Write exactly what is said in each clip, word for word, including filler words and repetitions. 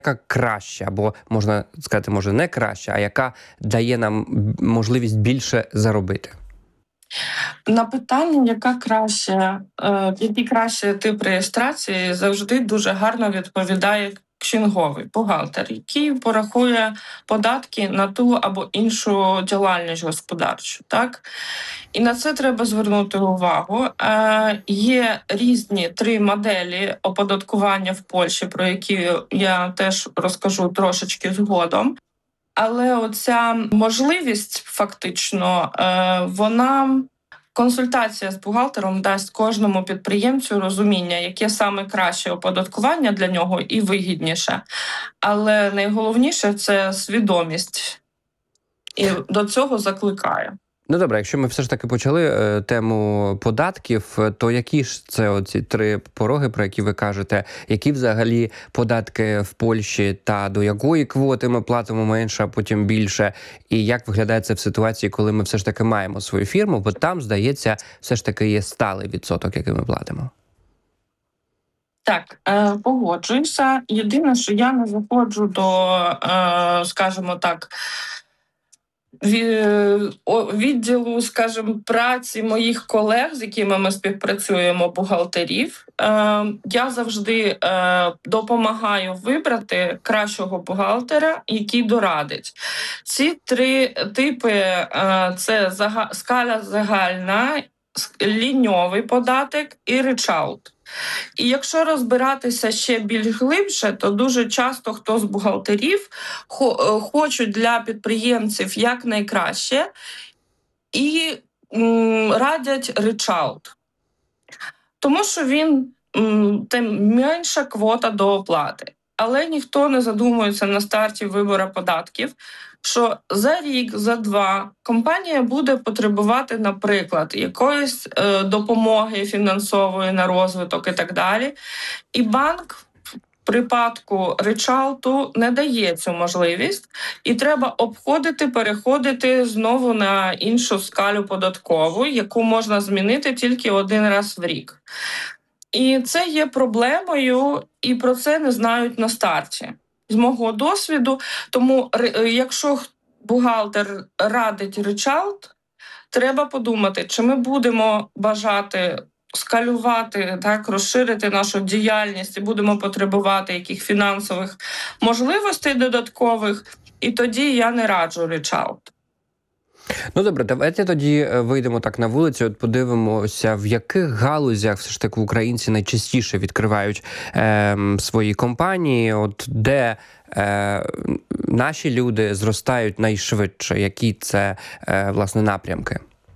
яка краща, або, можна сказати, може не краща, а яка дає нам можливість більше заробити? На питання, яка краще, е, який краще тип реєстрації, завжди дуже гарно відповідає кшінговий бухгалтер, який порахує податки на ту або іншу діяльність господарчу. Так? І на це треба звернути увагу. Е, є різні три моделі оподаткування в Польщі, про які я теж розкажу трошечки згодом. Але оця можливість фактично, е, вона... Консультація з бухгалтером дасть кожному підприємцю розуміння, яке саме краще оподаткування для нього і вигідніше. Але найголовніше – це свідомість. І до цього закликаю. Ну добре, якщо ми все ж таки почали е, тему податків, то які ж це оці три пороги, про які ви кажете? Які взагалі податки в Польщі та до якої квоти ми платимо менше, а потім більше? І як виглядає це в ситуації, коли ми все ж таки маємо свою фірму, бо там, здається, все ж таки є сталий відсоток, який ми платимо? Так, е, погоджуюся. Єдине, що я не заходжу до, е, скажімо так, відділу, скажімо, праці моїх колег, з якими ми співпрацюємо, бухгалтерів. Я завжди допомагаю вибрати кращого бухгалтера, який дорадить. Ці три типи – це скаля загальна, ліньовий податок і ричалт. І якщо розбиратися ще більш глибше, то дуже часто хто з бухгалтерів хочуть для підприємців якнайкраще і м, радять ричалт. Тому що він м, тим менша квота до оплати. Але ніхто не задумується на старті вибору податків, що за рік, за два компанія буде потребувати, наприклад, якоїсь е, допомоги фінансової на розвиток і так далі. І банк в припадку ричалту не дає цю можливість, і треба обходити, переходити знову на іншу скалю податкову, яку можна змінити тільки один раз в рік. І це є проблемою, і про це не знають на старті. З мого досвіду, тому якщо бухгалтер радить ричалт, треба подумати, чи ми будемо бажати скалювати, так, розширити нашу діяльність і будемо потребувати яких фінансових можливостей додаткових, і тоді я не раджу ричалт. Ну добре, давайте тоді вийдемо так на вулицю, от подивимося, в яких галузях все ж таки українці найчастіше відкривають е, свої компанії, от де е, наші люди зростають найшвидше, які це, е, власне, напрямки?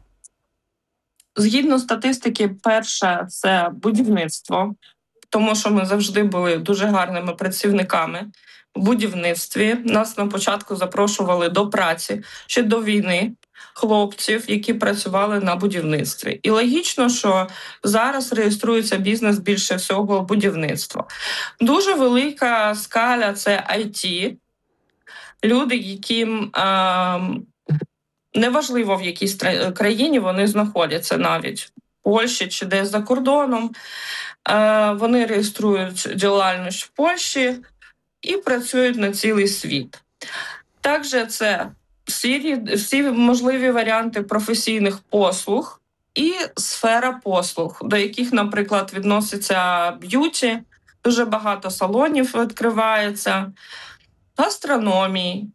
Згідно статистики, перше – це будівництво, тому що ми завжди були дуже гарними працівниками в будівництві. Нас на початку запрошували до праці ще до війни хлопців, які працювали на будівництві. І логічно, що зараз реєструється бізнес більше всього будівництво. Дуже велика скаля – це ай ті. Люди, яким е, неважливо в якій країні вони знаходяться, навіть в Польщі чи десь за кордоном, е, вони реєструють діяльність в Польщі і працюють на цілий світ. Також це всі, всі можливі варіанти професійних послуг і сфера послуг, до яких, наприклад, відноситься б'юті, дуже багато салонів відкривається, гастрономії.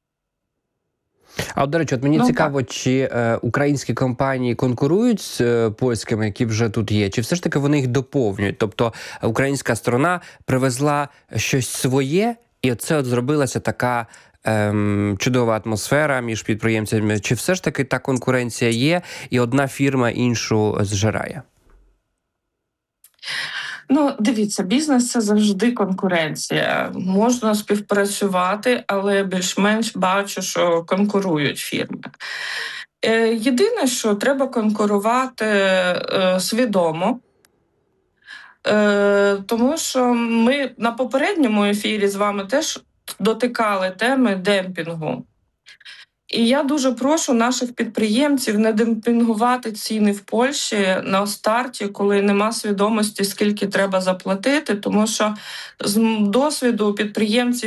А от, до речі, от мені ну, цікаво, так. чи е, українські компанії конкурують з е, польськими, які вже тут є, чи все ж таки вони їх доповнюють? Тобто українська сторона привезла щось своє, і оце от зробилася така ем, чудова атмосфера між підприємцями. Чи все ж таки та конкуренція є, і одна фірма іншу зжирає? Ну, дивіться, бізнес – це завжди конкуренція. Можна співпрацювати, але більш-менш бачу, що конкурують фірми. Е, єдине, що треба конкурувати е, свідомо, е, тому що ми на попередньому ефірі з вами теж дотикали теми демпінгу. І я дуже прошу наших підприємців не демпінгувати ціни в Польщі на старті, коли нема свідомості, скільки треба заплатити, тому що з досвіду підприємців,